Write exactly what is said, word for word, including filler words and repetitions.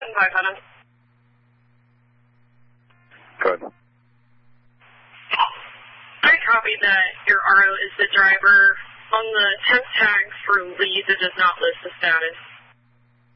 seven five seven. Good. I copied that your R O is the driver. On the temp tag for leads, it does not list the status.